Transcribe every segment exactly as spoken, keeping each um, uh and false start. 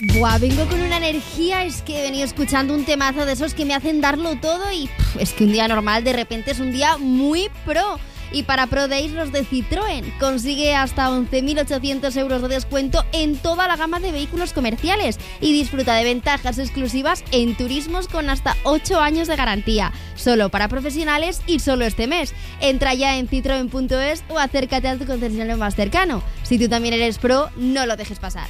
Buah, vengo con una energía, es que he venido escuchando un temazo de esos que me hacen darlo todo y pff, es que un día normal de repente es un día muy pro. Y para Pro Days los de Citroën, consigue hasta once mil ochocientos euros de descuento en toda la gama de vehículos comerciales y disfruta de ventajas exclusivas en turismos con hasta ocho años de garantía, solo para profesionales y solo este mes. Entra ya en citroen punto es o acércate a tu concesionario más cercano. Si tú también eres pro, no lo dejes pasar.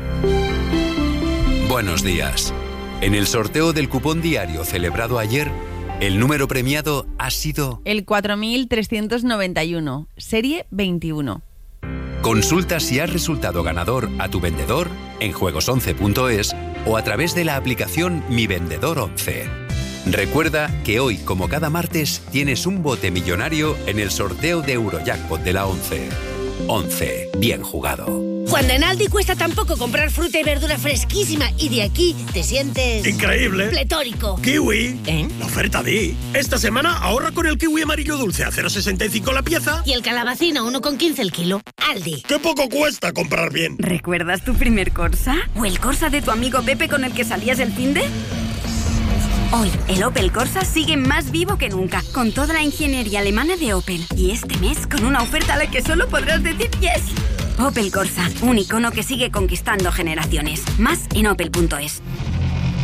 Buenos días. En el sorteo del cupón diario celebrado ayer, el número premiado ha sido el cuatro mil trescientos noventa y uno, serie veintiuno. Consulta si has resultado ganador a tu vendedor en juegos once punto es o a través de la aplicación Mi Vendedor once. Recuerda que hoy, como cada martes, tienes un bote millonario en el sorteo de Eurojackpot de la once. once. Bien jugado. Cuando en Aldi cuesta tan poco comprar fruta y verdura fresquísima y de aquí te sientes... ¡increíble! ¡Pletórico! ¡Kiwi! ¿Eh? La oferta Di. Esta semana ahorra con el kiwi amarillo dulce a cero coma sesenta y cinco la pieza. Y el calabacín a uno coma quince el kilo. Aldi. ¡Qué poco cuesta comprar bien! ¿Recuerdas tu primer Corsa? ¿O el Corsa de tu amigo Pepe con el que salías el finde? Hoy, el Opel Corsa sigue más vivo que nunca, con toda la ingeniería alemana de Opel. Y este mes, con una oferta a la que solo podrás decir yes. Opel Corsa, un icono que sigue conquistando generaciones. Más en opel punto es.